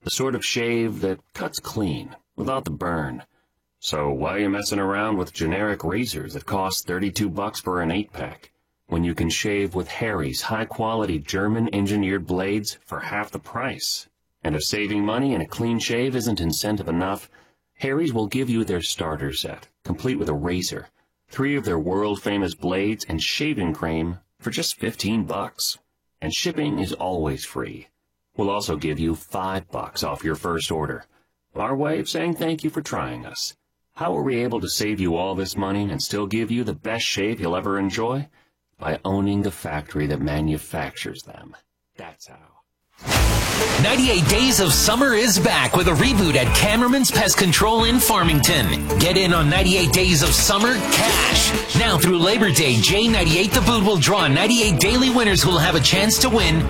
the sort of shave that cuts clean, without the burn. So why are you messing around with generic razors that cost $32 for an 8-pack, when you can shave with Harry's high-quality German-engineered blades for half the price? And if saving money and a clean shave isn't incentive enough, Harry's will give you their starter set, complete with a razor, 3 of their world-famous blades, and shaving cream for just $15. And shipping is always free. We'll also give you $5 off your first order. Our way of saying thank you for trying us. How are we able to save you all this money and still give you the best shave you'll ever enjoy? By owning the factory that manufactures them. That's how. 98 Days of Summer is back with a reboot at Cameraman's Pest Control in Farmington. Get in on 98 Days of Summer cash. Now through Labor Day, J98 The Boot will draw 98 daily winners who will have a chance to win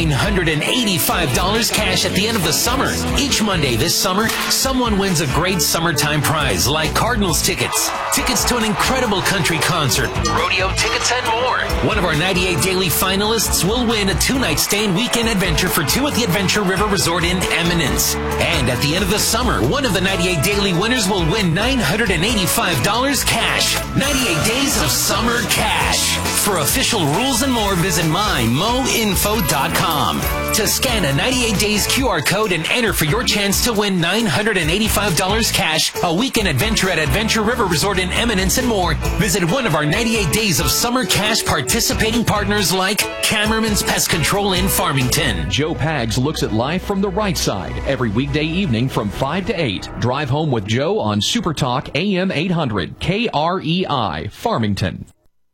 $985 cash at the end of the summer. Each Monday this summer, someone wins a great summertime prize like Cardinals tickets, tickets to an incredible country concert, rodeo tickets, and more. One of our 98 daily finalists will win a 2-night stay and weekend adventure for 2 at the Adventure River Resort in Eminence. And at the end of the summer, one of the 98 daily winners will win $985 cash. 98 Days of Summer cash. For official rules and more, visit mymoinfo.com. To scan a 98 Days QR code and enter for your chance to win $985 cash, a weekend adventure at Adventure River Resort in Eminence, and more, visit one of our 98 Days of Summer cash participating partners like Cameraman's Pest Control in Farmington. Joe Pags looks at life from the right side every weekday evening from 5 to 8. Drive home with Joe on Super Talk AM 800 KREI Farmington.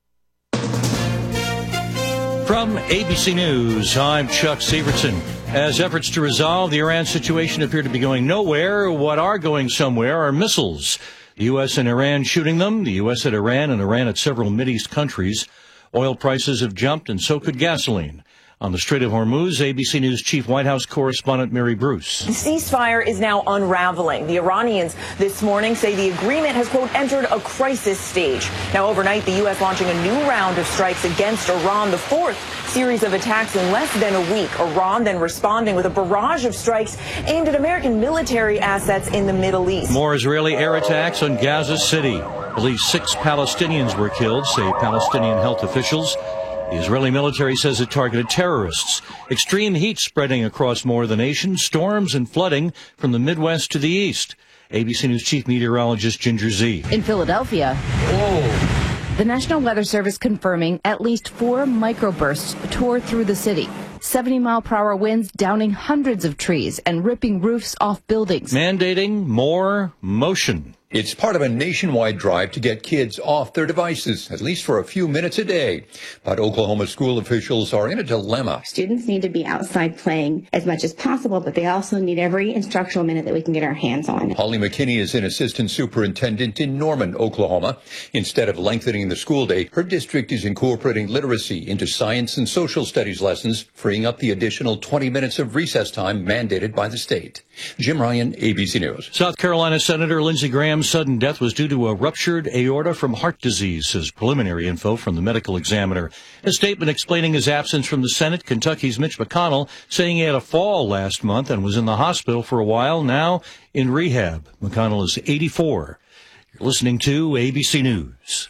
From ABC News, I'm Chuck Severson. As efforts to resolve the Iran situation appear to be going nowhere, what are going somewhere are missiles. The U.S. and Iran shooting them, the U.S. at Iran and Iran at several Mideast countries. Oil prices have jumped, and so could gasoline. On the Strait of Hormuz, ABC News Chief White House correspondent Mary Bruce. The ceasefire is now unraveling. The Iranians this morning say the agreement has, quote, entered a crisis stage. Now, overnight, the U.S. launching a new round of strikes against Iran, the 4th series of attacks in less than a week. Iran then responding with a barrage of strikes aimed at American military assets in the Middle East. More Israeli air attacks on Gaza City. At least 6 Palestinians were killed, say Palestinian health officials. The Israeli military says it targeted terrorists. Extreme heat spreading across more of the nation, storms and flooding from the Midwest to the east. ABC News Chief Meteorologist Ginger Z. In Philadelphia, the National Weather Service confirming at least 4 microbursts tore through the city. 70-mile-per-hour winds downing hundreds of trees and ripping roofs off buildings. Mandating more motion. It's part of a nationwide drive to get kids off their devices, at least for a few minutes a day. But Oklahoma school officials are in a dilemma. Students need to be outside playing as much as possible, but they also need every instructional minute that we can get our hands on. Holly McKinney is an assistant superintendent in Norman, Oklahoma. Instead of lengthening the school day, her district is incorporating literacy into science and social studies lessons, freeing up the additional 20 minutes of recess time mandated by the state. Jim Ryan, ABC News. South Carolina Senator Lindsey Graham's sudden death was due to a ruptured aorta from heart disease, says preliminary info from the medical examiner. A statement explaining his absence from the Senate, Kentucky's Mitch McConnell, saying he had a fall last month and was in the hospital for a while, now in rehab. McConnell is 84. You're listening to ABC News.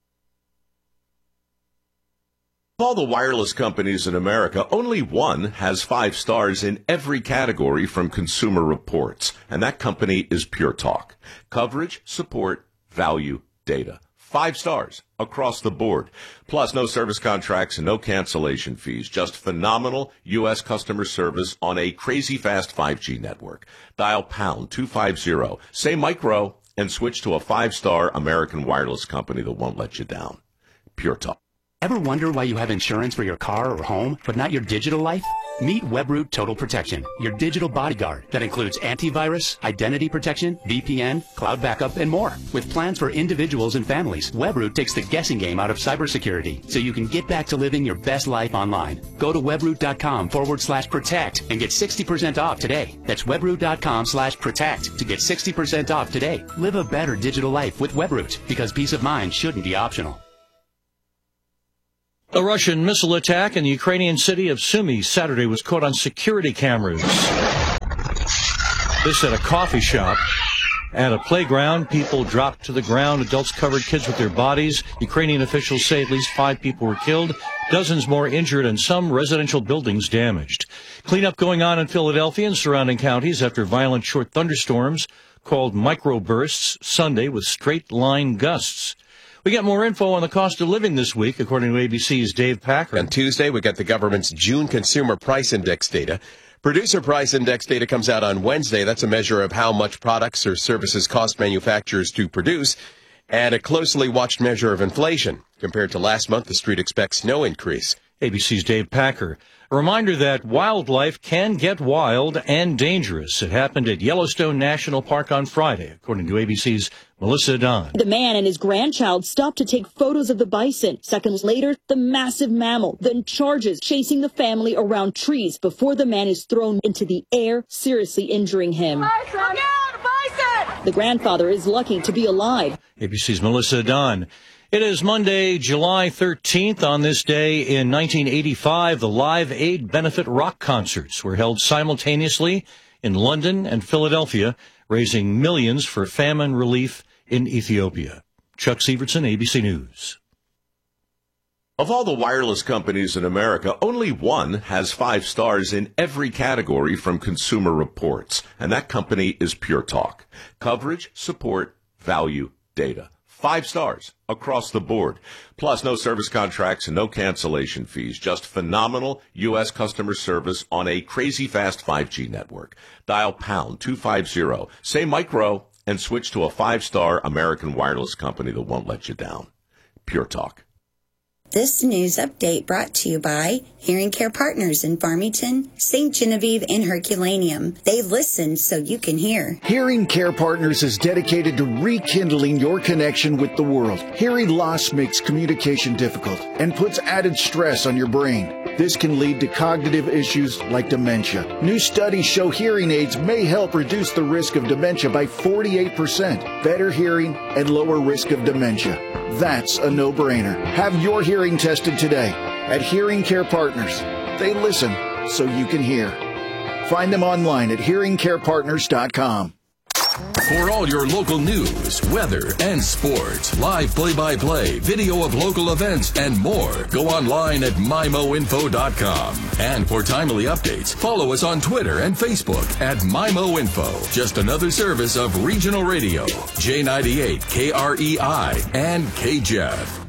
Of all the wireless companies in America, only one has 5 stars in every category from Consumer Reports, and that company is Pure Talk. Coverage, support, value, data. 5 stars across the board. Plus, no service contracts and no cancellation fees. Just phenomenal U.S. customer service on a crazy fast 5G network. Dial pound 250, say micro, and switch to a 5-star American wireless company that won't let you down. Pure Talk. Ever wonder why you have insurance for your car or home, but not your digital life? Meet Webroot Total Protection, your digital bodyguard that includes antivirus, identity protection, VPN, cloud backup, and more. With plans for individuals and families, Webroot takes the guessing game out of cybersecurity so you can get back to living your best life online. Go to webroot.com/protect and get 60% off today. That's webroot.com/protect to get 60% off today. Live a better digital life with Webroot, because peace of mind shouldn't be optional. A Russian missile attack in the Ukrainian city of Sumy Saturday was caught on security cameras. This at a coffee shop. At a playground, people dropped to the ground. Adults covered kids with their bodies. Ukrainian officials say at least 5 people were killed, dozens more injured, and some residential buildings damaged. Cleanup going on in Philadelphia and surrounding counties after violent short thunderstorms called microbursts Sunday with straight-line gusts. We get more info on the cost of living this week, according to ABC's Dave Packer. On Tuesday, we got the government's June Consumer Price Index data. Producer Price Index data comes out on Wednesday. That's a measure of how much products or services cost manufacturers to produce, and a closely watched measure of inflation. Compared to last month, the street expects no increase. ABC's Dave Packer. A reminder that wildlife can get wild and dangerous. It happened at Yellowstone National Park on Friday, according to ABC's Melissa Don. The man and his grandchild stopped to take photos of the bison. Seconds later, the massive mammal then charges, chasing the family around trees before the man is thrown into the air, seriously injuring him. Bison! Bison! The grandfather is lucky to be alive. ABC's Melissa Don. It is Monday, July 13th. On this day in 1985, the Live Aid benefit rock concerts were held simultaneously in London and Philadelphia, raising millions for famine relief in Ethiopia. Chuck Sievertson, ABC News. Of all the wireless companies in America, only one has 5 stars in every category from Consumer Reports, and that company is Pure Talk. Coverage, support, value, data. 5 stars across the board. Plus, no service contracts and no cancellation fees. Just phenomenal U.S. customer service on a crazy fast 5G network. Dial pound 250, say micro, and switch to a 5-star American wireless company that won't let you down. Pure Talk. This news update brought to you by Hearing Care Partners in Farmington, St. Genevieve, and Herculaneum. They listen so you can hear. Hearing Care Partners is dedicated to rekindling your connection with the world. Hearing loss makes communication difficult and puts added stress on your brain. This can lead to cognitive issues like dementia. New studies show hearing aids may help reduce the risk of dementia by 48%, better hearing, and lower risk of dementia. That's a no-brainer. Have your hearing tested today at Hearing Care Partners. They listen so you can hear. Find them online at hearingcarepartners.com. For all your local news, weather, and sports, live play-by-play, video of local events, and more, go online at MIMOinfo.com. And for timely updates, follow us on Twitter and Facebook at MIMOinfo. Just another service of Regional Radio, J98, KREI, and KJEF.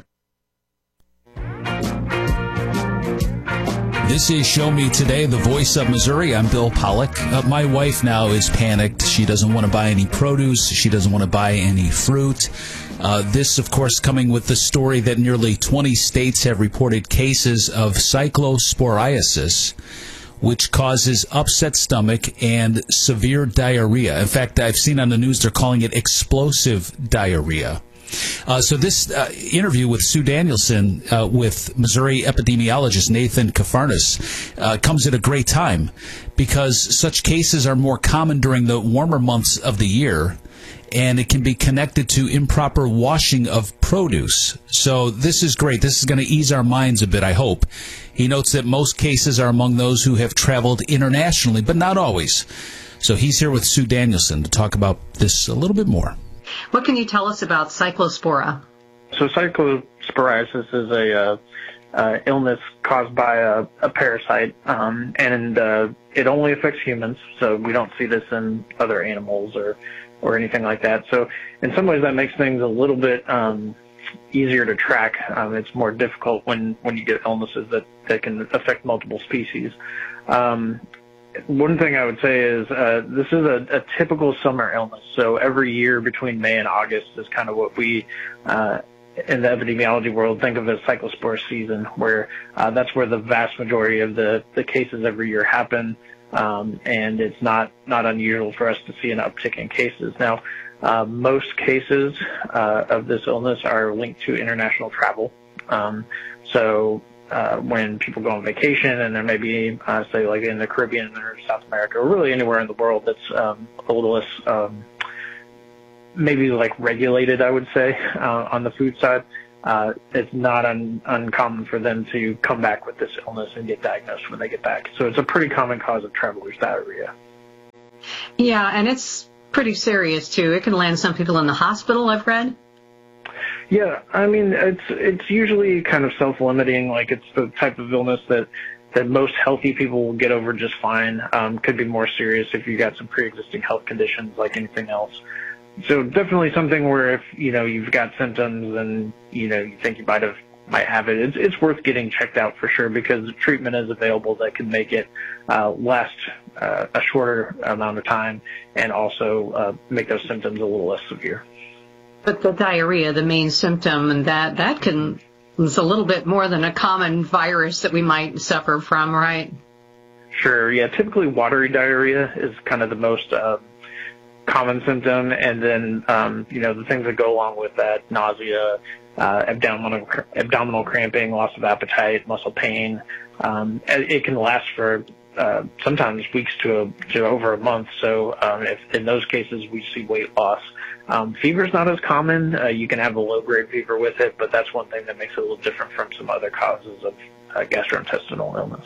This is Show Me Today, the voice of Missouri. I'm Bill Pollock. My wife now is panicked. She doesn't want to buy any produce. She doesn't want to buy any fruit. This, of course, coming with the story that nearly 20 states have reported cases of cyclosporiasis, which causes upset stomach and severe diarrhea. In fact, I've seen on the news they're calling it explosive diarrhea. So this interview with Sue Danielson with Missouri epidemiologist Nathan Kafarnas comes at a great time because such cases are more common during the warmer months of the year, and it can be connected to improper washing of produce. So this is great. This is going to ease our minds a bit, I hope. He notes that most cases are among those who have traveled internationally, but not always. So he's here with Sue Danielson to talk about this a little bit more. What can you tell us about cyclospora? So cyclosporiasis is a illness caused by a parasite, and it only affects humans, so we don't see this in other animals or anything like that. So in some ways that makes things a little bit easier to track. It's more difficult when you get illnesses that can affect multiple species. One thing I would say is this is a typical summer illness. So every year between May and August is kind of what we in the epidemiology world think of as cyclospore season, where that's where the vast majority of the cases every year happen, and it's not unusual for us to see an uptick in cases. Now, most cases of this illness are linked to international travel. When people go on vacation and there may be, say, like in the Caribbean or South America or really anywhere in the world that's a little less maybe like regulated, I would say, on the food side, it's not uncommon for them to come back with this illness and get diagnosed when they get back. So it's a pretty common cause of traveler's diarrhea. Yeah, and it's pretty serious, too. It can land some people in the hospital, I've read. Yeah, I mean, it's usually kind of self-limiting. Like, it's the type of illness that most healthy people will get over just fine. Could be more serious if you got some pre-existing health conditions like anything else. So definitely something where if, you've got symptoms and, you think you might have it, it's worth getting checked out for sure, because treatment is available that can make it last a shorter amount of time and also make those symptoms a little less severe. But the diarrhea, the main symptom, and that it's a little bit more than a common virus that we might suffer from, right? Sure, yeah. Typically watery diarrhea is kind of the most common symptom, and then, the things that go along with that, nausea, abdominal cramping, loss of appetite, muscle pain. It can last for sometimes weeks to over a month. So if in those cases we see weight loss. Fever is not as common. You can have a low-grade fever with it, but that's one thing that makes it a little different from some other causes of gastrointestinal illness.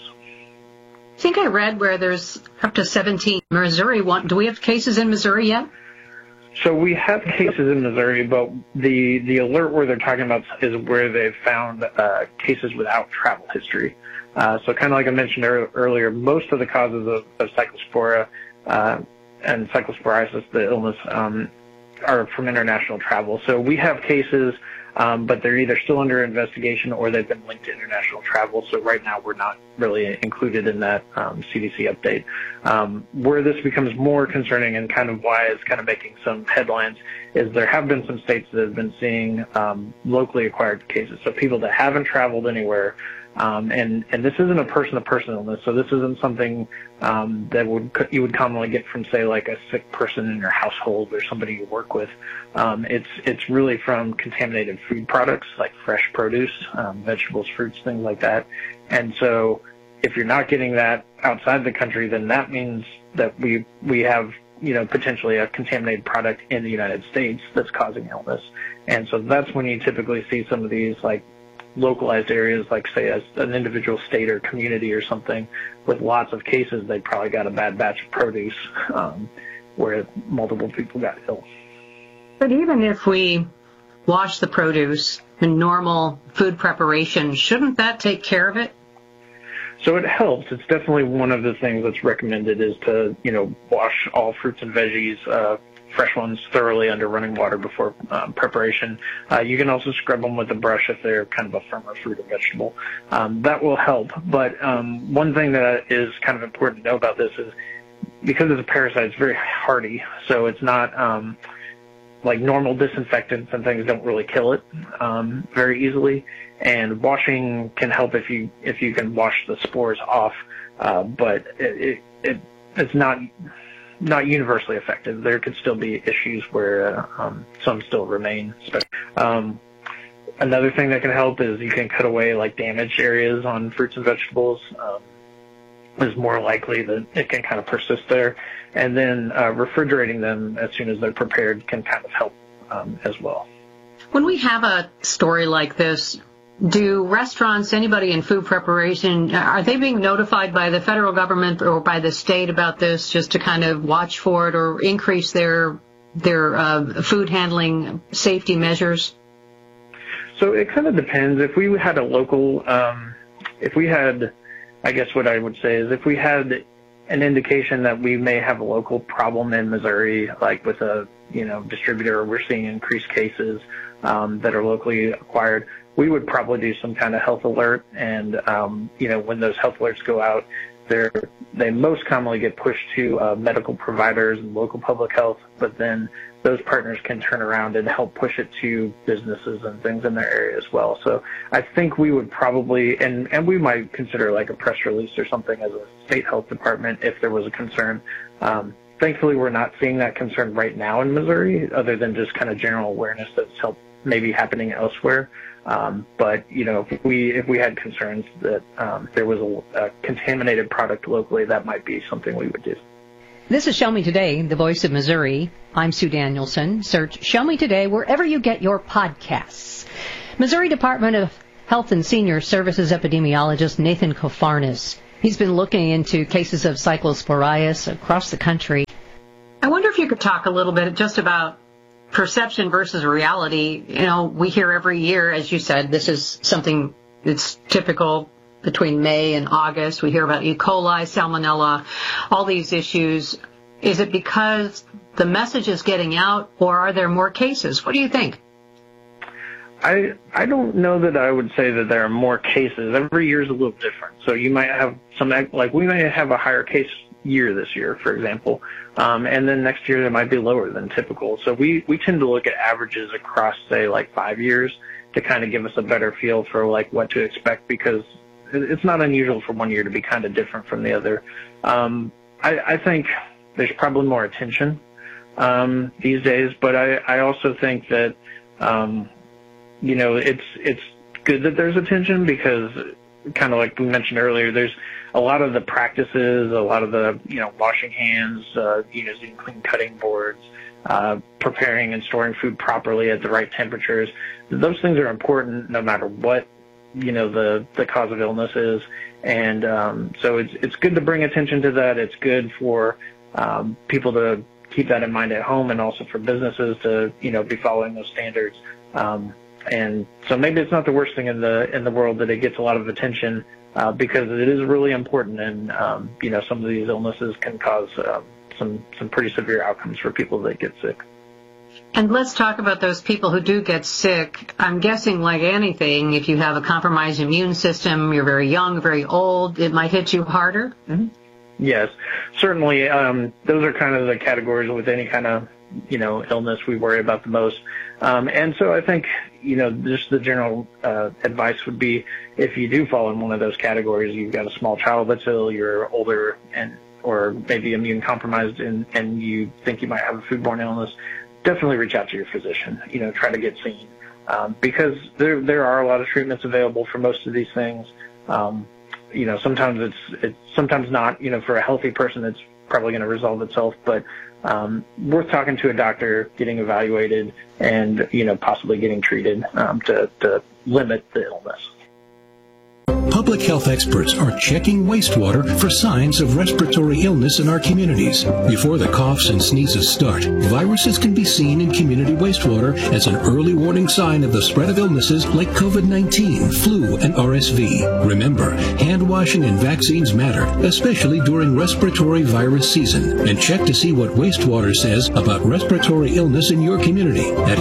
I think I read where there's up to 17 in Missouri. Do we have cases in Missouri yet? So we have cases in Missouri, but the alert where they're talking about is where they've found cases without travel history. So kind of like I mentioned earlier, most of the causes of cyclospora and cyclosporiasis, the illness, are from international travel. So we have cases, but they're either still under investigation or they've been linked to international travel. So right now we're not really included in that CDC update. Where this becomes more concerning and kind of why it's kind of making some headlines is there have been some states that have been seeing locally acquired cases. So people that haven't traveled anywhere. And this isn't a person-to-person illness, so this isn't something that you would commonly get from, say, like a sick person in your household or somebody you work with. It's really from contaminated food products like fresh produce, vegetables, fruits, things like that. And so if you're not getting that outside the country, then that means that we have potentially a contaminated product in the United States that's causing illness. And so that's when you typically see some of these like localized areas, like say an individual state or community or something with lots of cases. They probably got a bad batch of produce where multiple people got ill. But even if we wash the produce in normal food preparation, shouldn't that take care of it? So it helps. It's definitely one of the things that's recommended is to, wash all fruits and veggies, fresh ones, thoroughly under running water before preparation. You can also scrub them with a brush if they're kind of a firmer fruit or vegetable. That will help. But one thing that is kind of important to know about this is because it's a parasite, it's very hardy. So it's not like normal disinfectants and things don't really kill it very easily. And washing can help if you can wash the spores off, but it's not universally effective. There could still be issues where some still remain. Another thing that can help is you can cut away like damaged areas on fruits and vegetables. Is more likely that it can kind of persist there. And then refrigerating them as soon as they're prepared can kind of help as well. When we have a story like this, do restaurants, anybody in food preparation, are they being notified by the federal government or by the state about this just to kind of watch for it or increase their food handling safety measures? So it kind of depends. If we had a local, I guess what I would say is if we had an indication that we may have a local problem in Missouri, like with a distributor, or we're seeing increased cases that are locally acquired, we would probably do some kind of health alert. And when those health alerts go out, they most commonly get pushed to medical providers and local public health, but then those partners can turn around and help push it to businesses and things in their area as well. So I think we would probably, and we might consider like a press release or something as a state health department if there was a concern. Thankfully, we're not seeing that concern right now in Missouri, other than just kind of general awareness that's maybe happening elsewhere. But if we had concerns that there was a contaminated product locally, that might be something we would do. This is Show Me Today, the voice of Missouri. I'm Sue Danielson. Search Show Me Today wherever you get your podcasts. Missouri Department of Health and Senior Services epidemiologist Nathan Kofarnis. He's been looking into cases of cyclosporiasis across the country. you could talk a little bit just about perception versus reality. We hear every year, as you said, this is something that's typical between May and August. We hear about E. coli, salmonella, all these issues. Is it because the message is getting out, or are there more cases? What do you think? I don't know that I would say that there are more cases. Every year is a little different. So you might have we may have a higher case year this year, for example, and then next year it might be lower than typical. So we tend to look at averages across, say, 5 years to kind of give us a better feel for what to expect, because it's not unusual for one year to be kind of different from the other. I think there's probably more attention these days, but I also think that it's good that there's attention, because kind of like we mentioned earlier, there's a lot of the practices, a lot of the, washing hands, using clean cutting boards, preparing and storing food properly at the right temperatures. Those things are important no matter what, the cause of illness is. And so it's good to bring attention to that. It's good for people to keep that in mind at home, and also for businesses to, be following those standards. And so maybe it's not the worst thing in the world that it gets a lot of attention, because it is really important. And, some of these illnesses can cause some pretty severe outcomes for people that get sick. And let's talk about those people who do get sick. I'm guessing, like anything, if you have a compromised immune system, you're very young, very old, it might hit you harder? Mm-hmm. Yes, certainly. Those are kind of the categories with any kind of, illness we worry about the most. And so I think, just the general advice would be, if you do fall in one of those categories, you've got a small child that's ill, you're older, or maybe immune compromised, and you think you might have a foodborne illness, definitely reach out to your physician. Try to get seen, because there are a lot of treatments available for most of these things. Sometimes it's sometimes not. For a healthy person, it's probably going to resolve itself, but worth talking to a doctor, getting evaluated, and possibly getting treated to limit the illness. Public health experts are checking wastewater for signs of respiratory illness in our communities. Before the coughs and sneezes start, viruses can be seen in community wastewater as an early warning sign of the spread of illnesses like COVID-19, flu, and RSV. Remember, hand washing and vaccines matter, especially during respiratory virus season. And check to see what wastewater says about respiratory illness in your community at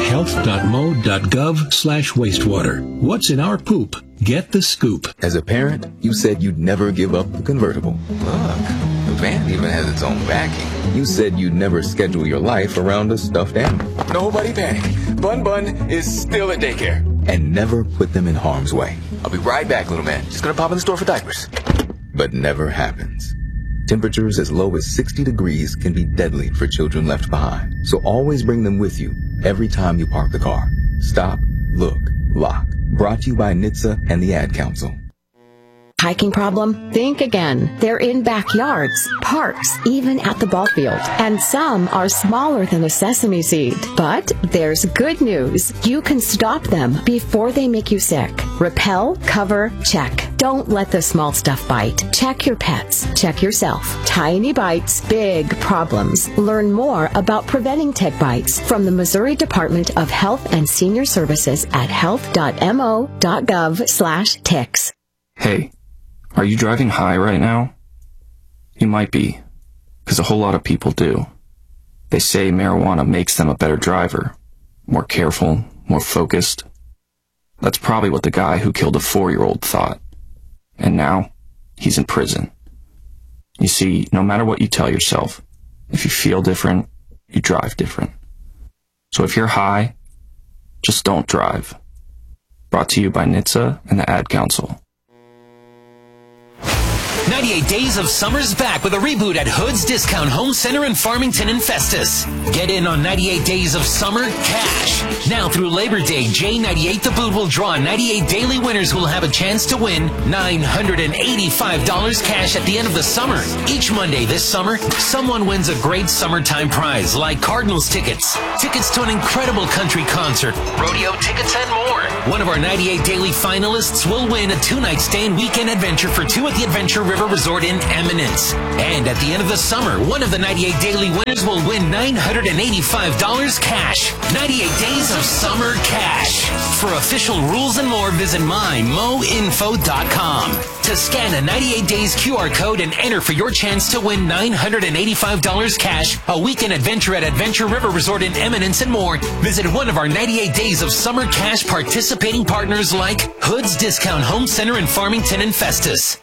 health.mo.gov/wastewater. What's in our poop? Get the scoop. As a parent, you said you'd never give up the convertible. Look, the van even has its own backing. You said you'd never schedule your life around a stuffed animal. Nobody panic. Bun is still at daycare. And never put them in harm's way. I'll be right back, little man. Just gonna pop in the store for diapers. But never happens. Temperatures as low as 60 degrees can be deadly for children left behind. So always bring them with you every time you park the car. Stop, look, lock. Brought to you by NHTSA and the Ad Council. Hiking problem? Think again. They're in backyards, parks, even at the ball field. And some are smaller than a sesame seed. But there's good news. You can stop them before they make you sick. Repel, cover, check. Don't let the small stuff bite. Check your pets. Check yourself. Tiny bites, big problems. Learn more about preventing tick bites from the Missouri Department of Health and Senior Services at health.mo.gov/ticks. Hey. Are you driving high right now? You might be, because a whole lot of people do. They say marijuana makes them a better driver, more careful, more focused. That's probably what the guy who killed a 4-year-old thought. And now, he's in prison. You see, no matter what you tell yourself, if you feel different, you drive different. So if you're high, just don't drive. Brought to you by NHTSA and the Ad Council. 98 Days of Summer's back with a reboot at Hood's Discount Home Center in Farmington and Festus. Get in on 98 Days of Summer cash. Now through Labor Day, J98 The Boot will draw 98 daily winners who will have a chance to win $985 cash at the end of the summer. Each Monday this summer, someone wins a great summertime prize like Cardinals tickets, tickets to an incredible country concert, rodeo tickets, and more. One of our 98 daily finalists will win a 2-night stay and weekend adventure for two at the Adventure River Resort in Eminence. And at the end of the summer, one of the 98 Daily winners will win $985 cash. 98 days of summer cash. For official rules and more, visit mymoinfo.com. To scan a 98 Days QR code and enter for your chance to win $985 cash, a weekend adventure at Adventure River Resort in Eminence, and more, visit one of our 98 Days of Summer Cash participating partners like Hood's Discount Home Center in Farmington and Festus.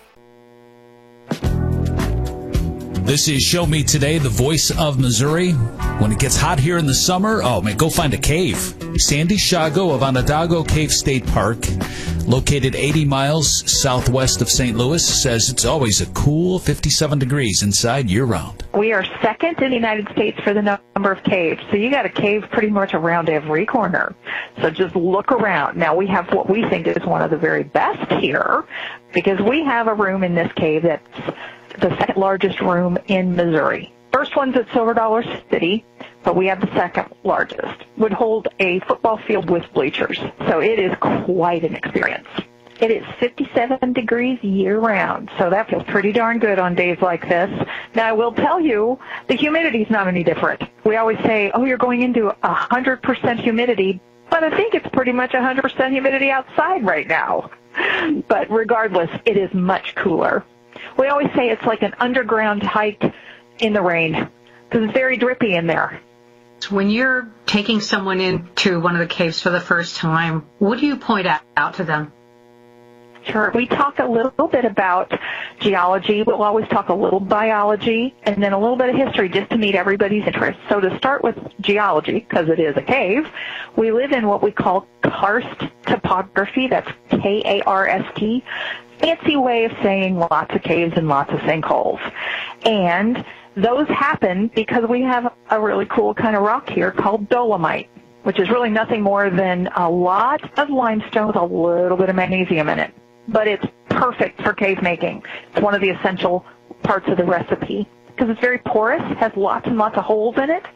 This is Show Me Today, the voice of Missouri. When it gets hot here in the summer, oh man, go find a cave. Sandy Shago of Onondaga Cave State Park, located 80 miles southwest of St. Louis, says it's always a cool 57 degrees inside year-round. We are second in the United States for the number of caves. So you got a cave pretty much around every corner. So just look around. Now we have what we think is one of the very best here, because we have a room in this cave that's the second largest room in Missouri. First one's at Silver Dollar City, but we have the second largest. Would hold a football field with bleachers. So it is quite an experience. It is 57 degrees year-round, so that feels pretty darn good on days like this. Now, I will tell you, the humidity's not any different. We always say, oh, you're going into 100% humidity, but I think it's pretty much 100% humidity outside right now. But regardless, it is much cooler. We always say it's like an underground hike in the rain, because it's very drippy in there. When you're taking someone into one of the caves for the first time, what do you point out to them? Sure. We talk a little bit about geology. We'll always talk a little biology and then a little bit of history just to meet everybody's interest. So to start with geology, because it is a cave, we live in what we call karst topography. That's K-A-R-S-T. Fancy way of saying lots of caves and lots of sinkholes. And those happen because we have a really cool kind of rock here called dolomite, which is really nothing more than a lot of limestone with a little bit of magnesium in it. But it's perfect for cave making. It's one of the essential parts of the recipe because it's very porous, has lots and lots of holes in it.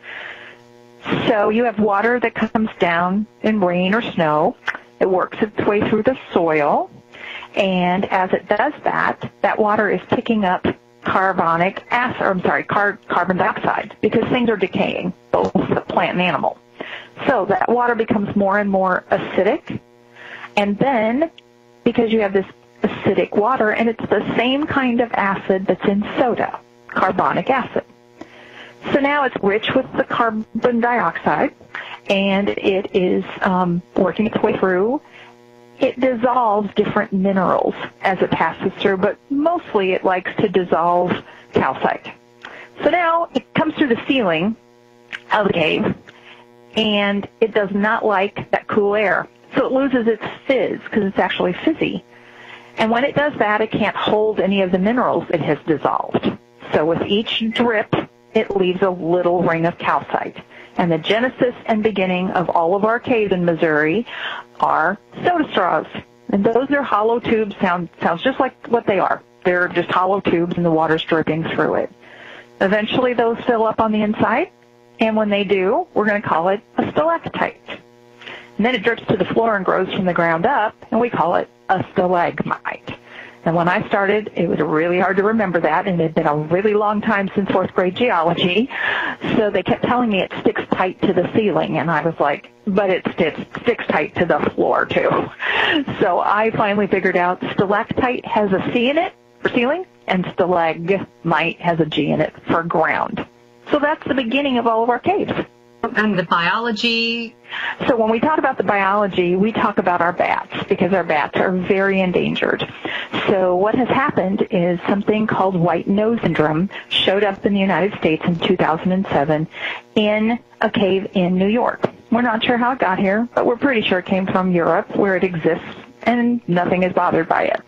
So you have water that comes down in rain or snow. It works its way through the soil. And as it does that, that water is picking up carbon dioxide, because things are decaying, both the plant and animal. So that water becomes more and more acidic. And then, because you have this acidic water, and it's the same kind of acid that's in soda, carbonic acid. So now it's rich with the carbon dioxide, and it is working its way through. It dissolves different minerals as it passes through, but mostly it likes to dissolve calcite. So now it comes through the ceiling of the cave, and it does not like that cool air. So it loses its fizz because it's actually fizzy. And when it does that, it can't hold any of the minerals it has dissolved. So with each drip, it leaves a little ring of calcite. And the genesis and beginning of all of our caves in Missouri are soda straws. And those are hollow tubes. Sounds just like what they are. They're just hollow tubes and the water's dripping through it. Eventually those fill up on the inside. And when they do, we're going to call it a stalactite. And then it drips to the floor and grows from the ground up, and we call it a stalagmite. And when I started, it was really hard to remember that, and it had been a really long time since fourth grade geology. So they kept telling me it sticks tight to the ceiling, and I was like, but it sticks tight to the floor, too. So I finally figured out stalactite has a C in it for ceiling, and stalagmite has a G in it for ground. So that's the beginning of all of our caves. And the biology? So when we talk about the biology, we talk about our bats, because our bats are very endangered. So what has happened is something called white nose syndrome showed up in the United States in 2007 in a cave in New York. We're not sure how it got here, but we're pretty sure it came from Europe, where it exists, and nothing is bothered by it.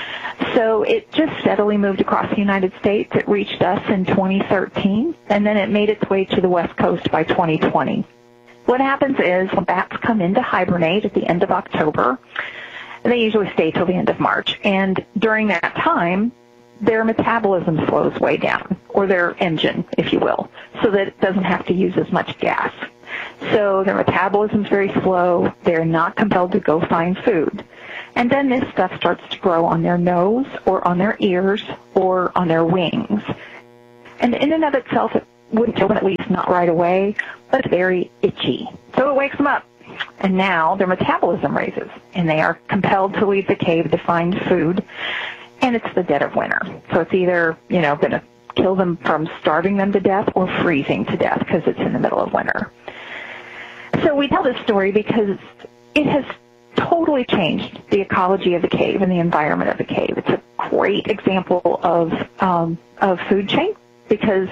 So it just steadily moved across the United States. It reached us in 2013, and then it made its way to the West Coast by 2020. What happens is when bats come in to hibernate at the end of October, they usually stay till the end of March, and during that time, their metabolism slows way down, or their engine, if you will, so that it doesn't have to use as much gas. So their metabolism is very slow. They're not compelled to go find food. And then this stuff starts to grow on their nose or on their ears or on their wings. And in and of itself, it wouldn't kill them, at least not right away, but it's very itchy. So it wakes them up. And now their metabolism raises, and they are compelled to leave the cave to find food. And it's the dead of winter. So it's either, going to kill them from starving them to death or freezing to death because it's in the middle of winter. So we tell this story because it has totally changed the ecology of the cave and the environment of the cave. It's a great example of food chain because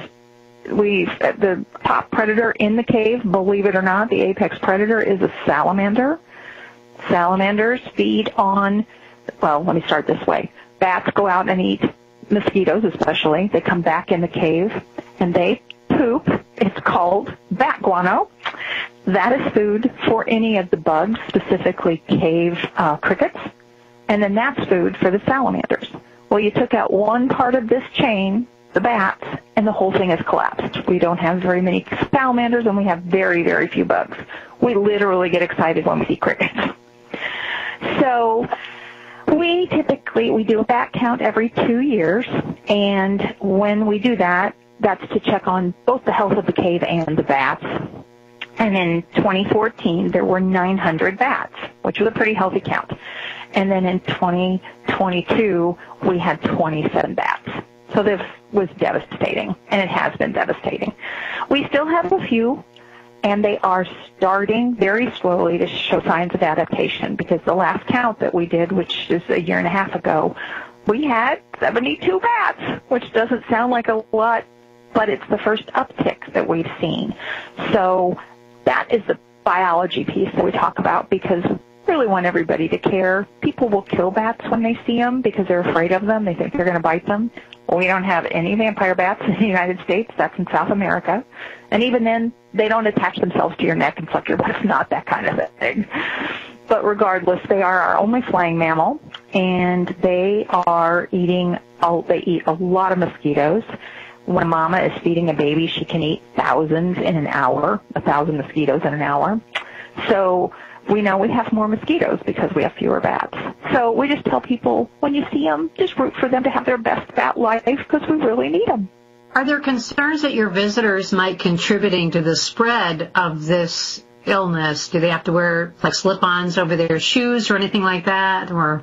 the top predator in the cave, believe it or not, the apex predator is a salamander. Salamanders feed on, let me start this way. Bats go out and eat mosquitoes especially. They come back in the cave and they poop. It's called bat guano. That is food for any of the bugs, specifically cave crickets. And then that's food for the salamanders. Well, you took out one part of this chain, the bats, and the whole thing has collapsed. We don't have very many salamanders, and we have very, very few bugs. We literally get excited when we see crickets. So we do a bat count every 2 years, and when we do that, that's to check on both the health of the cave and the bats. And in 2014, there were 900 bats, which was a pretty healthy count. And then in 2022, we had 27 bats. So this was devastating, and it has been devastating. We still have a few, and they are starting very slowly to show signs of adaptation, because the last count that we did, which is a year and a half ago, we had 72 bats, which doesn't sound like a lot, but it's the first uptick that we've seen. So that is the biology piece that we talk about, because we really want everybody to care. People will kill bats when they see them because they're afraid of them. They think they're going to bite them. We don't have any vampire bats in the United States. That's in South America. And even then, they don't attach themselves to your neck and suck your butt. It's not that kind of a thing. But regardless, they are our only flying mammal, and they eat a lot of mosquitoes. When mama is feeding a baby, she can eat thousands in an hour, 1,000 mosquitoes in an hour. So we know we have more mosquitoes because we have fewer bats. So we just tell people, when you see them, just root for them to have their best bat life, because we really need them. Are there concerns that your visitors might contributing to the spread of this illness? Do they have to wear slip-ons over their shoes or anything like that? Or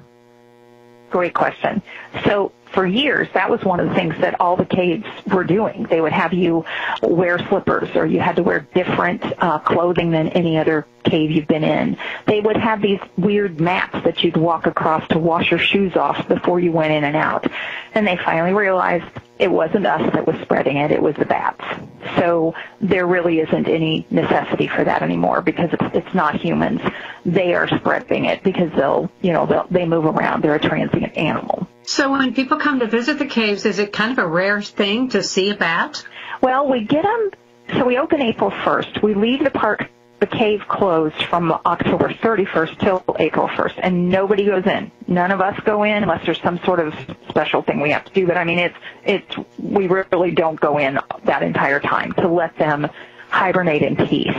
Great question. So for years, that was one of the things that all the caves were doing. They would have you wear slippers, or you had to wear different clothing than any other cave you've been in. They would have these weird mats that you'd walk across to wash your shoes off before you went in and out. And they finally realized it wasn't us that was spreading it, it was the bats. So there really isn't any necessity for that anymore, because it's not humans. They are spreading it because they move around. They're a transient animal. So when people come to visit the caves, is it kind of a rare thing to see a bat? Well, we get them, so we open April 1st. We leave the cave closed from October 31st till April 1st, and nobody goes in. None of us go in unless there's some sort of special thing we have to do. But I mean, we really don't go in that entire time to let them hibernate in peace.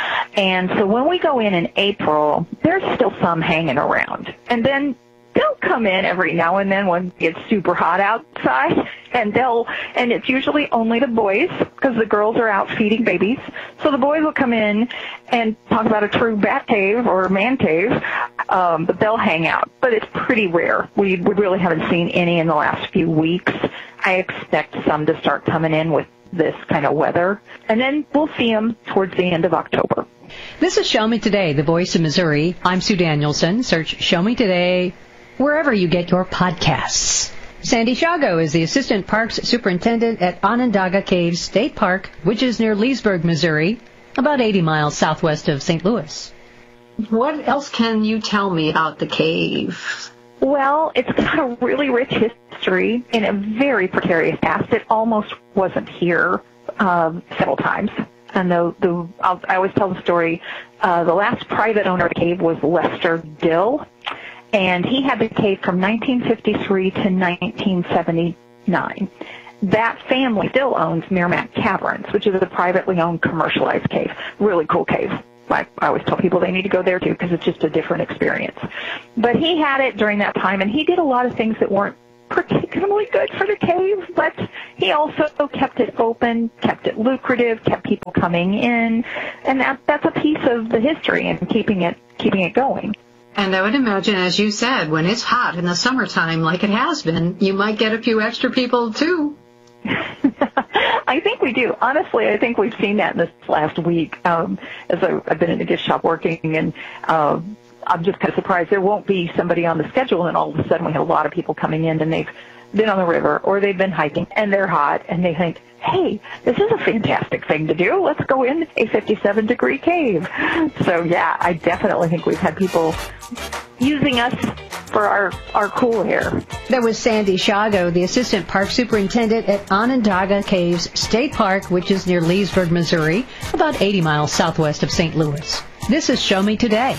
And so when we go in April, there's still some hanging around. And then they'll come in every now and then when it gets super hot outside, and it's usually only the boys, because the girls are out feeding babies. So the boys will come in and talk about a true bat cave or man cave, but they'll hang out. But it's pretty rare. We really haven't seen any in the last few weeks. I expect some to start coming in with this kind of weather, and then we'll see them towards the end of October. This is Show Me Today, the voice of Missouri. I'm Sue Danielson. Search Show Me Today wherever you get your podcasts. Sandy Shago is the Assistant Parks Superintendent at Onondaga Caves State Park, which is near Leesburg, Missouri, about 80 miles southwest of St. Louis. What else can you tell me about the cave? Well, it's got a really rich history in a very precarious past. It almost wasn't here several times. And I always tell the story, the last private owner of the cave was Lester Dill, and he had the cave from 1953 to 1979. That family still owns Meramec Caverns, which is a privately owned commercialized cave. Really cool cave. I always tell people they need to go there too because it's just a different experience. But he had it during that time, and he did a lot of things that weren't particularly good for the cave, but he also kept it open, kept it lucrative, kept people coming in, and that's a piece of the history and keeping it going. And I would imagine, as you said, when it's hot in the summertime like it has been, you might get a few extra people too. I think we do. Honestly, I think we've seen that in this last week as I've been in the gift shop working, and I'm just kind of surprised there won't be somebody on the schedule, and all of a sudden we have a lot of people coming in, and they've been on the river or they've been hiking, and they're hot, and they think, hey, this is a fantastic thing to do. Let's go in a 57-degree cave. So, yeah, I definitely think we've had people using us for our cool air. That was Sandy Shago, the Assistant Park Superintendent at Onondaga Caves State Park, which is near Leesburg, Missouri, about 80 miles southwest of St. Louis. This is Show Me Today.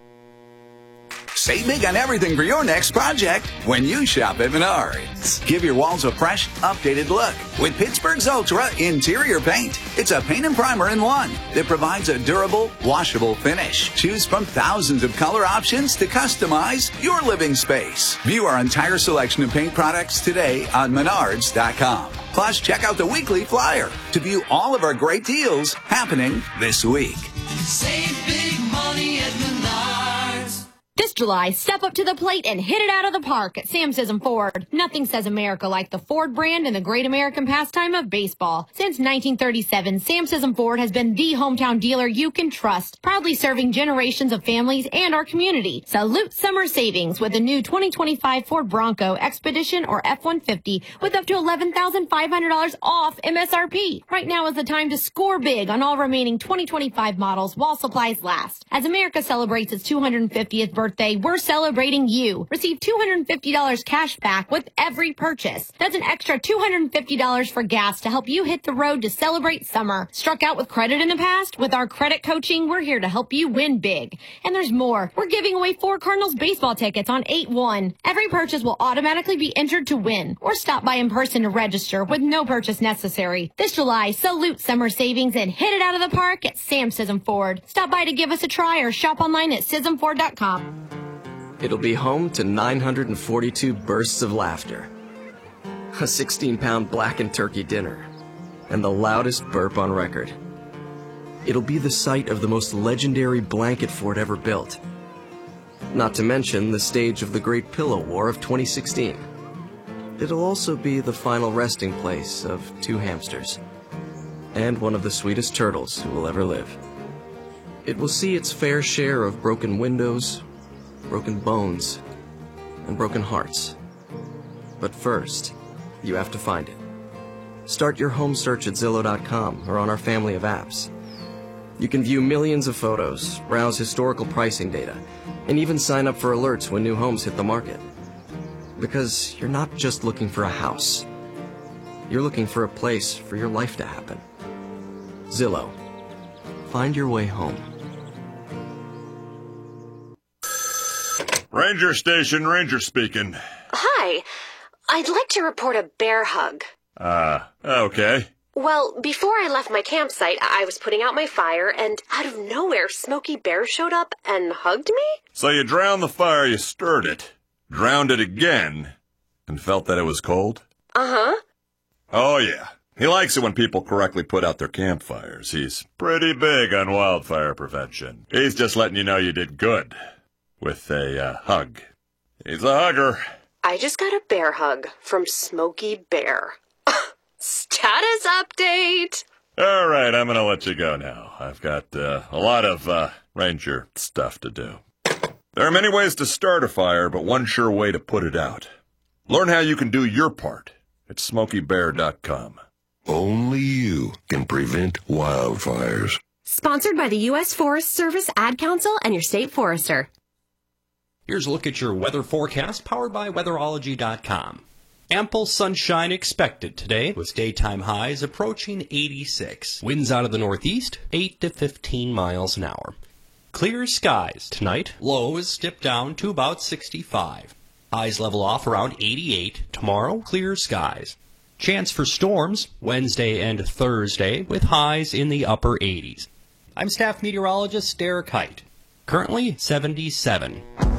Save big on everything for your next project when you shop at Menards. Give your walls a fresh, updated look with Pittsburgh's Ultra Interior Paint. It's a paint and primer in one that provides a durable, washable finish. Choose from thousands of color options to customize your living space. View our entire selection of paint products today on Menards.com. Plus, check out the weekly flyer to view all of our great deals happening this week. Save big money at Menards. This July, step up to the plate and hit it out of the park at Sam Sism Ford. Nothing says America like the Ford brand and the great American pastime of baseball. Since 1937, Sam Sism Ford has been the hometown dealer you can trust, proudly serving generations of families and our community. Salute summer savings with the new 2025 Ford Bronco Expedition or F-150 with up to $11,500 off MSRP. Right now is the time to score big on all remaining 2025 models while supplies last. As America celebrates its 250th birthday, we're celebrating you. Receive $250 cash back with every purchase. That's an extra $250 for gas to help you hit the road to celebrate summer. Struck out with credit in the past? With our credit coaching, we're here to help you win big. And there's more. We're giving away 4 Cardinals baseball tickets on 8/1. Every purchase will automatically be entered to win. Or stop by in person to register with no purchase necessary. This July, salute summer savings and hit it out of the park at Sam Sism Ford. Stop by to give us a try or shop online at SismFord.com. It'll be home to 942 bursts of laughter, a 16-pound blackened turkey dinner, and the loudest burp on record. It'll be the site of the most legendary blanket fort ever built, not to mention the stage of the Great Pillow War of 2016. It'll also be the final resting place of 2 hamsters, and one of the sweetest turtles who will ever live. It will see its fair share of broken windows, broken bones, and broken hearts. But first, you have to find it. Start your home search at Zillow.com or on our family of apps. You can view millions of photos, browse historical pricing data, and even sign up for alerts when new homes hit the market. Because you're not just looking for a house. You're looking for a place for your life to happen. Zillow. Find your way home. Ranger Station, Ranger speaking. Hi. I'd like to report a bear hug. Okay. Well, before I left my campsite, I was putting out my fire, and out of nowhere, Smokey Bear showed up and hugged me? So you drowned the fire, you stirred it, drowned it again, and felt that it was cold? Uh-huh. Oh, yeah. He likes it when people correctly put out their campfires. He's pretty big on wildfire prevention. He's just letting you know you did good. With a hug. He's a hugger. I just got a bear hug from Smokey Bear. Status update! All right, I'm going to let you go now. I've got a lot of ranger stuff to do. There are many ways to start a fire, but one sure way to put it out. Learn how you can do your part at SmokeyBear.com. Only you can prevent wildfires. Sponsored by the U.S. Forest Service, Ad Council, and your state forester. Here's a look at your weather forecast powered by Weatherology.com. Ample sunshine expected today with daytime highs approaching 86. Winds out of the northeast, 8 to 15 miles an hour. Clear skies tonight. Lows dip down to about 65. Highs level off around 88. Tomorrow, clear skies. Chance for storms Wednesday and Thursday with highs in the upper 80s. I'm staff meteorologist Derek Height. Currently 77.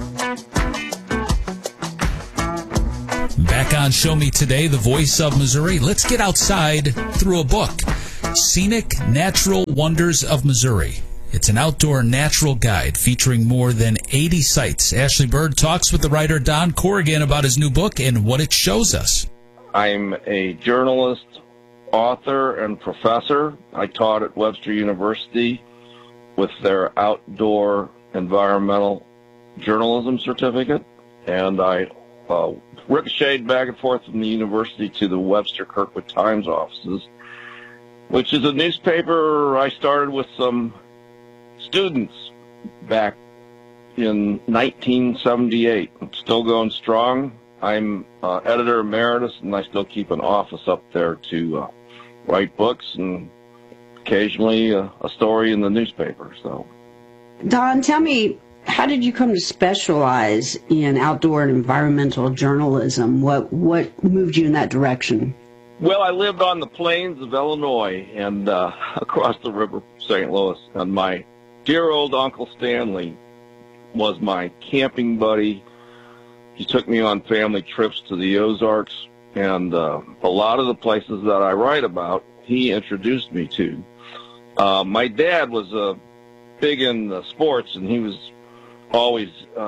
Back on Show Me Today, the voice of Missouri. Let's get outside through a book. Scenic Natural Wonders of Missouri. It's an outdoor natural guide featuring more than 80 sites. Ashley Bird talks with the writer Don Corrigan about his new book and what it shows us. I'm a journalist, author, and professor. I taught at Webster University with their outdoor environmental journalism certificate, and I ricocheted back and forth from the university to the Webster Kirkwood Times offices, which is a newspaper I started with some students back in 1978. It's still going strong. I'm editor emeritus, and I still keep an office up there to write books and occasionally a story in the newspaper. So, Don, tell me, how did you come to specialize in outdoor and environmental journalism? What moved you in that direction? Well, I lived on the plains of Illinois and across the river St. Louis, and my dear old Uncle Stanley was my camping buddy. He took me on family trips to the Ozarks, and a lot of the places that I write about, he introduced me to. My dad was big in sports, and he was always,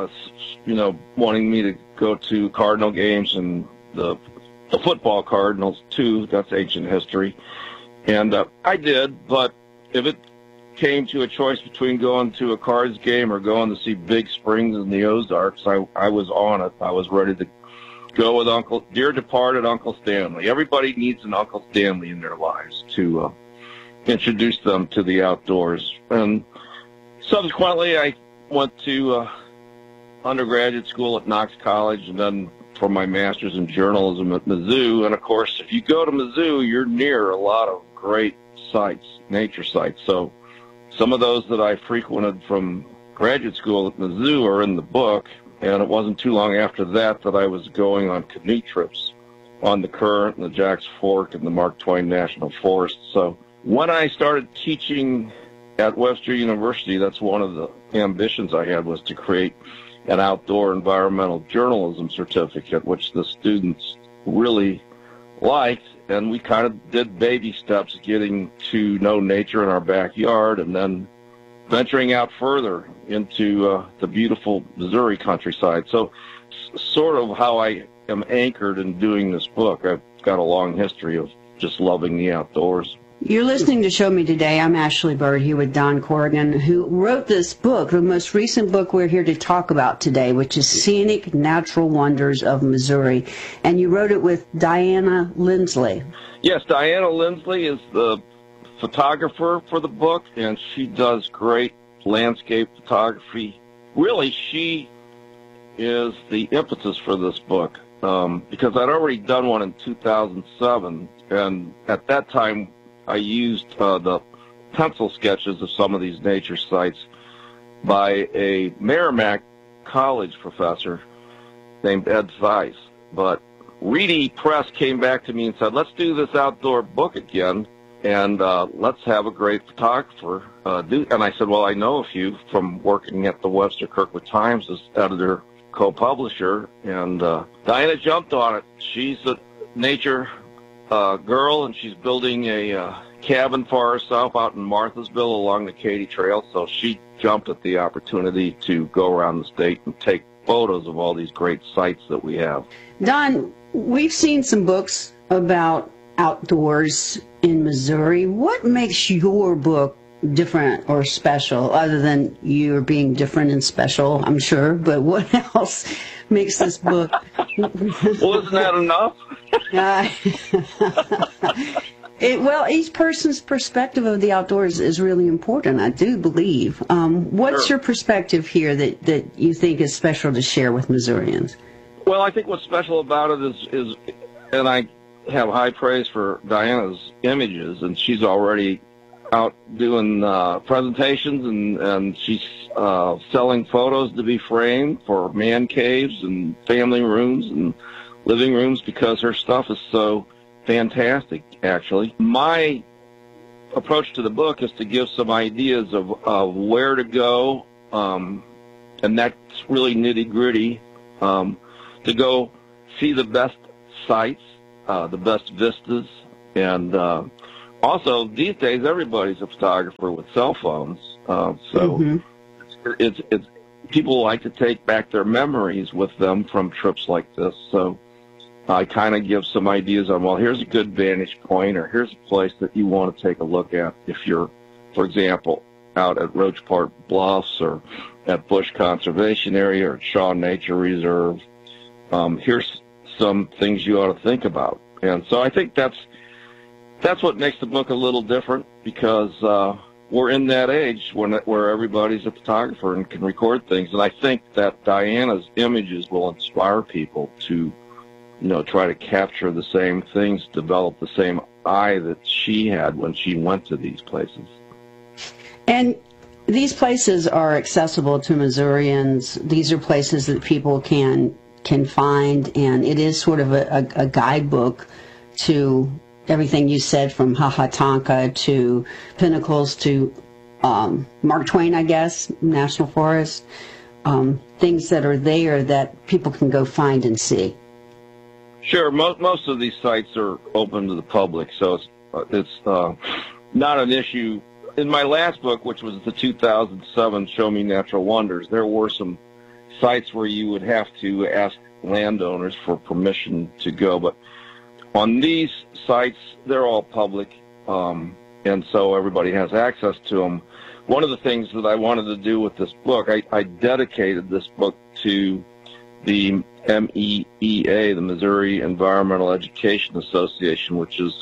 wanting me to go to Cardinal games and the football Cardinals, too. That's ancient history. And I did, but if it came to a choice between going to a Cards game or going to see Big Springs in the Ozarks, I was on it. I was ready to go with dear departed Uncle Stanley. Everybody needs an Uncle Stanley in their lives to introduce them to the outdoors. And subsequently, I went to undergraduate school at Knox College, and then for my master's in journalism at Mizzou. And of course, if you go to Mizzou, you're near a lot of great sites, nature sites. So some of those that I frequented from graduate school at Mizzou are in the book, and it wasn't too long after that I was going on canoe trips on the Current and the Jacks Fork and the Mark Twain National Forest. So when I started teaching at Webster University, that's one of the ambitions I had, was to create an outdoor environmental journalism certificate, which the students really liked. And we kind of did baby steps, getting to know nature in our backyard and then venturing out further into the beautiful Missouri countryside. So sort of how I am anchored in doing this book. I've got a long history of just loving the outdoors. You're listening to Show Me Today. I'm Ashley Bird here with Don Corrigan, who wrote this book, the most recent book we're here to talk about today, which is Scenic Natural Wonders of Missouri. And you wrote it with Diana Lindsley. Yes, Diana Lindsley is the photographer for the book, and she does great landscape photography. Really, she is the impetus for this book, because I'd already done one in 2007, and at that time I used the pencil sketches of some of these nature sites by a Merrimack College professor named Ed Zeiss. But Reedy Press came back to me and said, let's do this outdoor book again, and let's have a great photographer do. And I said, well, I know a few from working at the Webster Kirkwood Times as editor, co-publisher, and Diana jumped on it. She's a nature girl, and she's building a cabin for herself out in Marthasville along the Katy Trail, so she jumped at the opportunity to go around the state and take photos of all these great sites that we have. Don, we've seen some books about outdoors in Missouri. What makes your book different or special, other than you being different and special, I'm sure, but what else makes this book? Well, isn't that enough? Well, each person's perspective of the outdoors is really important, I do believe. What's your perspective here that you think is special to share with Missourians? Well, I think what's special about it is, and I have high praise for Diana's images, and she's already out doing presentations, and she's selling photos to be framed for man caves and family rooms and living rooms, because her stuff is so fantastic, actually. My approach to the book is to give some ideas of where to go, and that's really nitty-gritty, to go see the best sites, the best vistas, and also these days everybody's a photographer with cell phones, so it's people like to take back their memories with them from trips like this. So I kind of give some ideas on, well, here's a good vantage point, or here's a place that you want to take a look at if you're, for example, out at Roach Park Bluffs or at Bush Conservation Area or at Shaw Nature Reserve. Here's some things you ought to think about. And so I think that's what makes the book a little different, because we're in that age where everybody's a photographer and can record things. And I think that Diana's images will inspire people to, try to capture the same things, develop the same eye that she had when she went to these places. And these places are accessible to Missourians. These are places that people can find, and it is sort of a guidebook to everything you said, from Hahatonka to Pinnacles to Mark Twain, I guess, National Forest, things that are there that people can go find and see. Sure, most of these sites are open to the public, so it's not an issue. In my last book, which was the 2007 Show Me Natural Wonders, there were some sites where you would have to ask landowners for permission to go, but on these sites, they're all public, and so everybody has access to them. One of the things that I wanted to do with this book, I dedicated this book to the MEEA, the Missouri Environmental Education Association, which is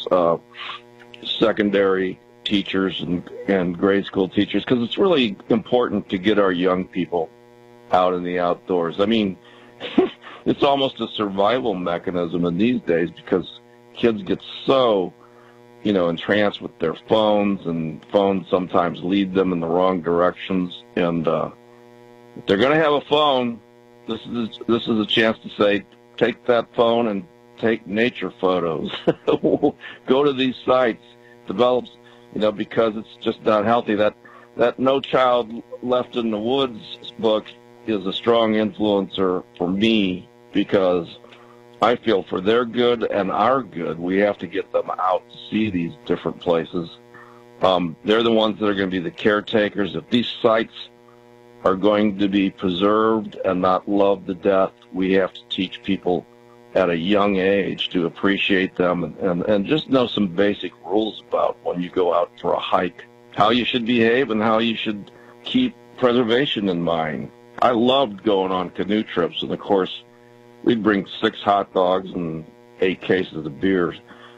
secondary teachers and grade school teachers, because it's really important to get our young people out in the outdoors. I mean, it's almost a survival mechanism in these days, because kids get so, entranced with their phones, and phones sometimes lead them in the wrong directions. And if they're going to have a phone, this is a chance to say, take that phone and take nature photos. Go to these sites, develop, because it's just not healthy. That No Child Left in the Woods book is a strong influencer for me, because I feel for their good and our good, we have to get them out to see these different places. They're the ones that are going to be the caretakers. If these sites are going to be preserved and not loved to death, we have to teach people at a young age to appreciate them and just know some basic rules about when you go out for a hike, how you should behave and how you should keep preservation in mind. I loved going on canoe trips, and of course, we'd bring 6 hot dogs and 8 cases of beers.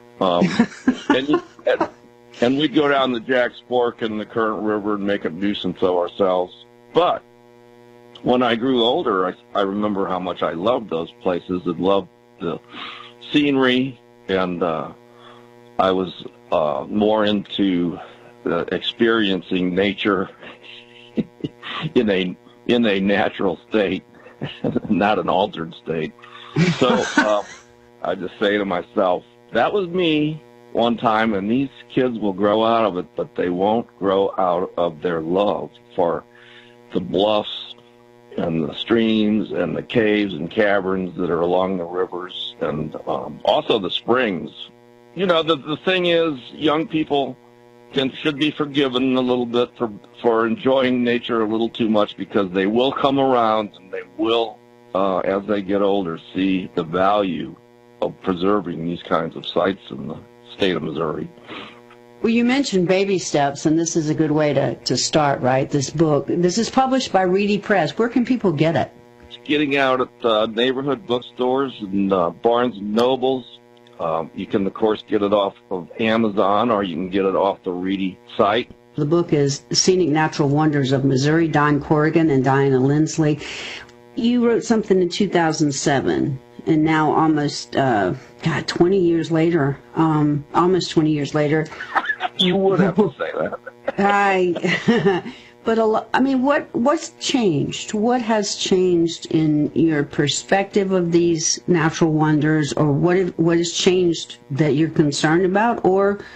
And we'd go down the Jack's Fork and the Current River and make a nuisance of ourselves. But when I grew older, I remember how much I loved those places and loved the scenery, and I was more into experiencing nature in a natural state, not an altered state. So I just say to myself, that was me one time, and these kids will grow out of it, but they won't grow out of their love for the bluffs and the streams and the caves and caverns that are along the rivers, and also the springs. The thing is, young people should be forgiven a little bit for enjoying nature a little too much, because they will come around, and they will, as they get older, see the value of preserving these kinds of sites in the state of Missouri. Well, you mentioned baby steps, and this is a good way to start, right? This book. This is published by Reedy Press. Where can people get it? It's getting out at neighborhood bookstores and Barnes & Nobles. You can, of course, get it off of Amazon, or you can get it off the Reedy site. The book is Scenic Natural Wonders of Missouri, Don Corrigan and Diana Lindsley. You wrote something in 2007, and now almost, 20 years later, almost 20 years later. You would have to say that. What's changed? What has changed in your perspective of these natural wonders, or what has changed that you're concerned about, or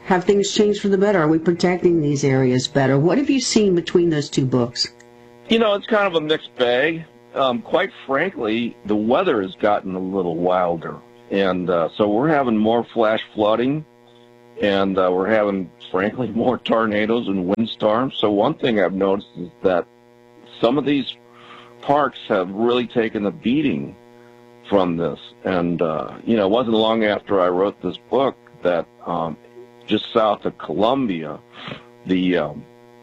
have things changed for the better? Are we protecting these areas better? What have you seen between those two books? It's kind of a mixed bag. Quite frankly, the weather has gotten a little wilder. And so we're having more flash flooding, and we're having, frankly, more tornadoes and windstorms. So one thing I've noticed is that some of these parks have really taken a beating from this. And, it wasn't long after I wrote this book that just south of Columbia, the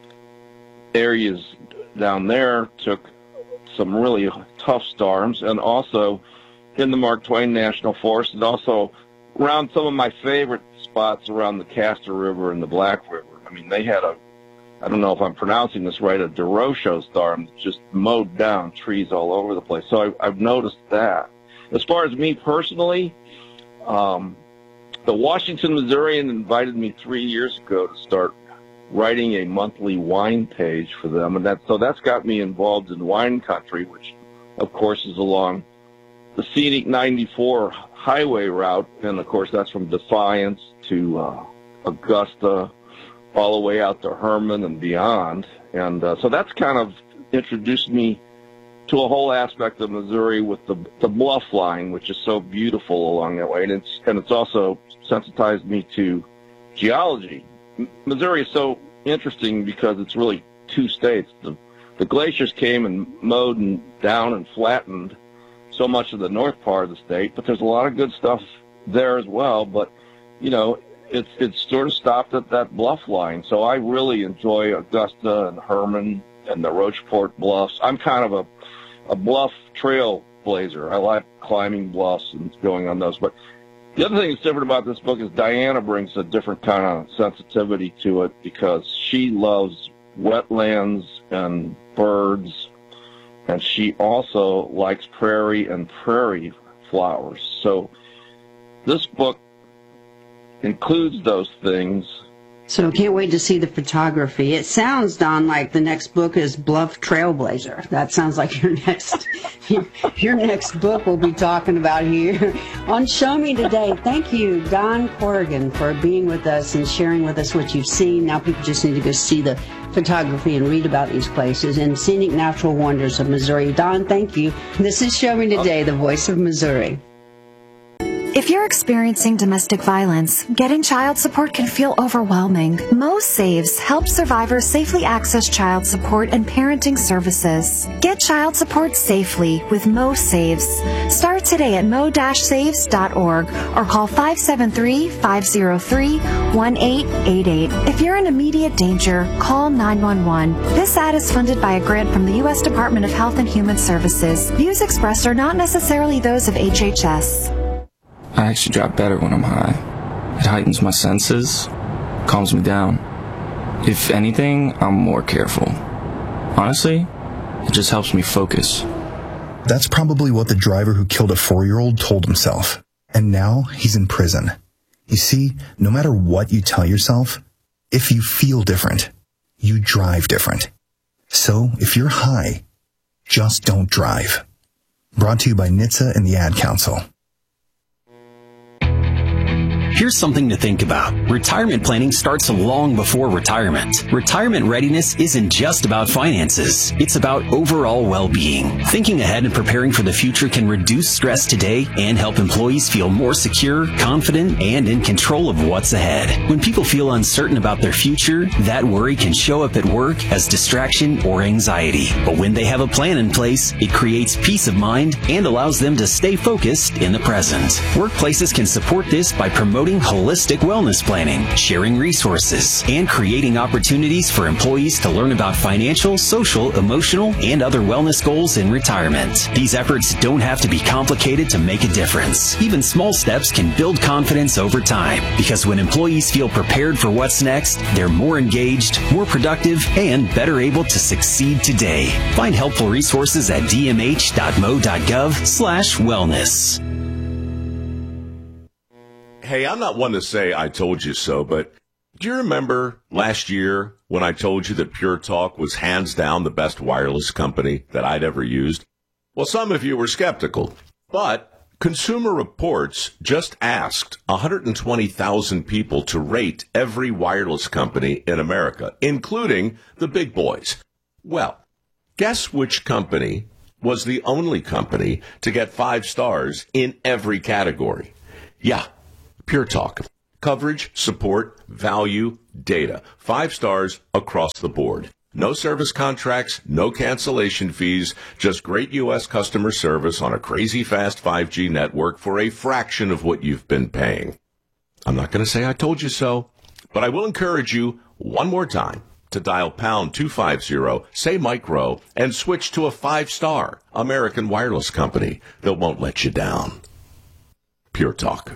areas down there took some really tough storms, and also in the Mark Twain National Forest, and also around some of my favorite spots around the Castor River and the Black River. I mean, they had I don't know if I'm pronouncing this right, a Derosho storm that just mowed down trees all over the place. So I've noticed that. As far as me personally, the Washington Missourian invited me 3 years ago to start writing a monthly wine page for them, and that's got me involved in wine country, which, of course, is along the scenic 94 highway route, and of course that's from Defiance to Augusta, all the way out to Herman and beyond. And so that's kind of introduced me to a whole aspect of Missouri with the bluff line, which is so beautiful along that way, and it's also sensitized me to geology. Missouri is so interesting because it's really two states. The glaciers came and mowed down and flattened so much of the north part of the state, but there's a lot of good stuff there as well. But, it's sort of stopped at that bluff line. So I really enjoy Augusta and Herman and the Rocheport Bluffs. I'm kind of a bluff trailblazer. I like climbing bluffs and going on those. But the other thing that's different about this book is Diana brings a different kind of sensitivity to it because she loves wetlands and birds, and she also likes prairie and prairie flowers. So this book includes those things. So can't wait to see the photography. It sounds, Don, like the next book is Bluff Trailblazer. That sounds like your next book we'll be talking about here on Show Me Today. Thank you, Don Corrigan, for being with us and sharing with us what you've seen. Now people just need to go see the photography and read about these places and scenic natural wonders of Missouri. Don, thank you. This is Show Me Today, the voice of Missouri. If you're experiencing domestic violence, getting child support can feel overwhelming. Mo Saves helps survivors safely access child support and parenting services. Get child support safely with Mo Saves. Start today at mo-saves.org or call 573-503-1888. If you're in immediate danger, call 911. This ad is funded by a grant from the U.S. Department of Health and Human Services. Views expressed are not necessarily those of HHS. I actually drive better when I'm high. It heightens my senses, calms me down. If anything, I'm more careful. Honestly, it just helps me focus. That's probably what the driver who killed a 4-year-old told himself. And now he's in prison. You see, no matter what you tell yourself, if you feel different, you drive different. So if you're high, just don't drive. Brought to you by NHTSA and the Ad Council. Here's something to think about. Retirement planning starts long before retirement. Retirement readiness isn't just about finances. It's about overall well-being. Thinking ahead and preparing for the future can reduce stress today and help employees feel more secure, confident, and in control of what's ahead. When people feel uncertain about their future, that worry can show up at work as distraction or anxiety. But when they have a plan in place, it creates peace of mind and allows them to stay focused in the present. Workplaces can support this by promoting holistic wellness planning, sharing resources, and creating opportunities for employees to learn about financial, social, emotional, and other wellness goals in retirement. These efforts don't have to be complicated to make a difference. Even small steps can build confidence over time, because when employees feel prepared for what's next, they're more engaged, more productive, and better able to succeed today. Find helpful resources at dmh.mo.gov/wellness. Hey, I'm not one to say I told you so, but do you remember last year when I told you that Pure Talk was hands down the best wireless company that I'd ever used? Well, some of you were skeptical, but Consumer Reports just asked 120,000 people to rate every wireless company in America, including the big boys. Well, guess which company was the only company to get 5 stars in every category? Yeah, Pure Talk. Coverage, support, value, data. 5 stars across the board. No service contracts, no cancellation fees, just great U.S. customer service on a crazy fast 5G network for a fraction of what you've been paying. I'm not going to say I told you so, but I will encourage you one more time to dial pound 250, say micro, and switch to a 5-star American wireless company that won't let you down. Pure Talk.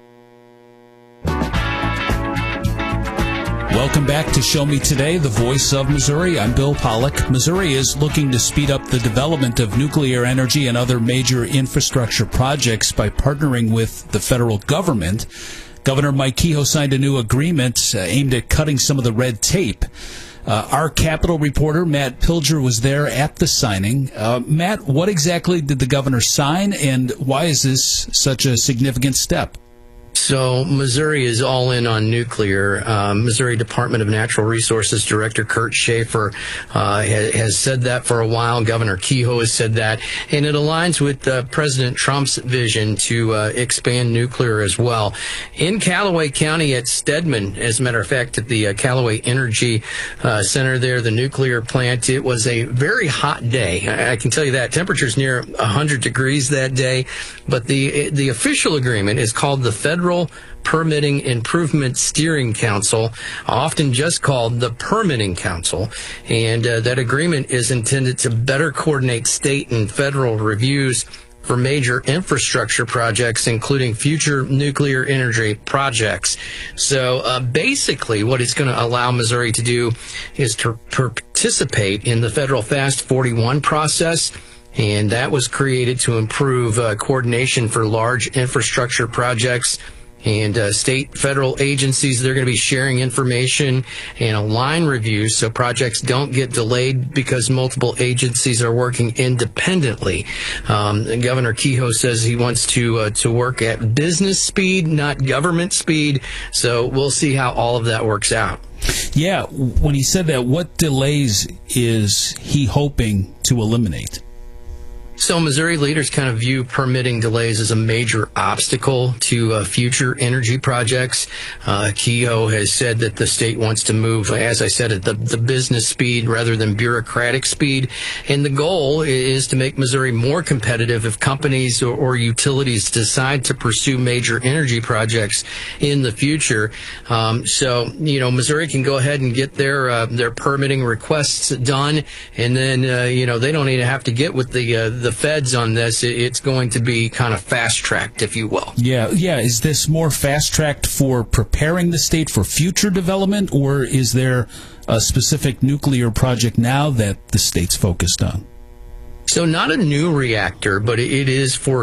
Welcome back to Show Me Today, the voice of Missouri. I'm Bill Pollock. Missouri is looking to speed up the development of nuclear energy and other major infrastructure projects by partnering with the federal government. Governor Mike Kehoe signed a new agreement aimed at cutting some of the red tape. Our Capitol reporter, Matt Pilger, was there at the signing. Matt, what exactly did the governor sign, and why is this such a significant step? So Missouri is all in on nuclear. Missouri Department of Natural Resources Director Kurt Schaefer has said that for a while. Governor Kehoe has said that, and it aligns with President Trump's vision to expand nuclear as well. In Callaway County at Stedman, as a matter of fact, at the Callaway Energy Center there, the nuclear plant, it was a very hot day. I can tell you that. Temperatures near 100 degrees that day, but the official agreement is called the Federal Permitting Improvement Steering Council, often just called the Permitting Council, and that agreement is intended to better coordinate state and federal reviews for major infrastructure projects, including future nuclear energy projects. So basically what it's going to allow Missouri to do is to participate in the federal Fast 41 process, and that was created to improve coordination for large infrastructure projects. And state, federal agencies, they're going to be sharing information and align reviews so projects don't get delayed because multiple agencies are working independently. And Governor Kehoe says he wants to work at business speed, not government speed. So we'll see how all of that works out. Yeah, when he said that, what delays is he hoping to eliminate? So Missouri leaders kind of view permitting delays as a major obstacle to future energy projects. Kehoe has said that the state wants to move, as I said, at the business speed rather than bureaucratic speed. And the goal is to make Missouri more competitive if companies or utilities decide to pursue major energy projects in the future. So, Missouri can go ahead and get their permitting requests done. And then, they don't even have to get with the feds on this. It's going to be kind of fast-tracked, if you will. Yeah. Is this more fast-tracked for preparing the state for future development, or is there a specific nuclear project now that the state's focused on? So not a new reactor, but it is for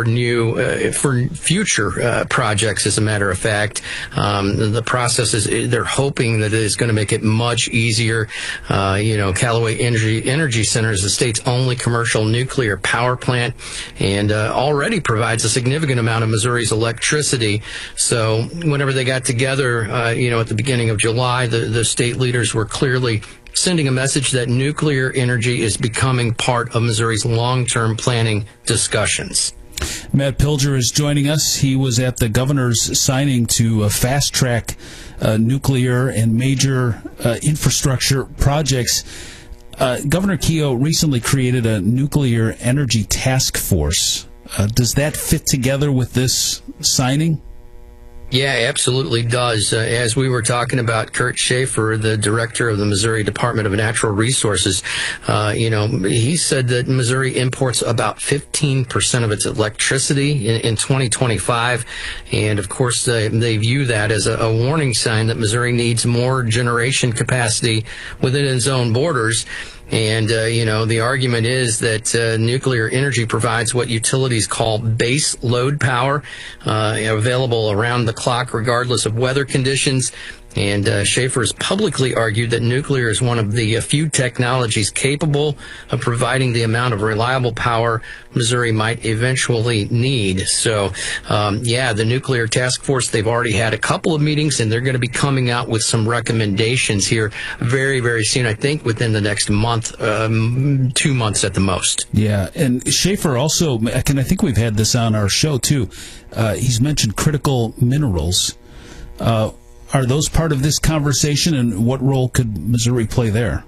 future projects, as a matter of fact. The process is, they're hoping that it is going to make it much easier. Callaway Energy Center is the state's only commercial nuclear power plant and already provides a significant amount of Missouri's electricity. So whenever they got together, at the beginning of July, the state leaders were clearly sending a message that nuclear energy is becoming part of Missouri's long-term planning discussions. Matt Pilger is joining us. He was at the governor's signing to fast-track nuclear and major infrastructure projects. Governor Kehoe recently created a nuclear energy task force. Does that fit together with this signing? Yeah, absolutely does. As we were talking about, Kurt Schaefer, the director of the Missouri Department of Natural Resources, he said that Missouri imports about 15% of its electricity in 2025. And of course, they view that as a warning sign that Missouri needs more generation capacity within its own borders. And, the argument is that nuclear energy provides what utilities call base load power, available around the clock regardless of weather conditions. And Schaefer has publicly argued that nuclear is one of the few technologies capable of providing the amount of reliable power Missouri might eventually need. So, the Nuclear Task Force, they've already had a couple of meetings, and they're going to be coming out with some recommendations here very, very soon, I think within the next month, 2 months at the most. Yeah, and Schaefer also, and I think we've had this on our show too, he's mentioned critical minerals. Are those part of this conversation, and what role could Missouri play there?